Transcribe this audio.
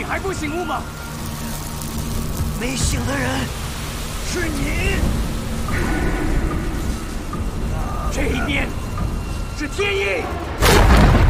你还不醒悟吗？ 没醒的人是你。